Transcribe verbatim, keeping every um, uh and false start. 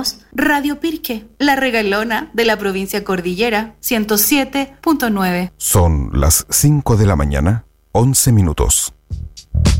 Somos Radio Pirque, la regalona de la provincia Cordillera, ciento siete punto nueve. Son las cinco de la mañana, once minutos.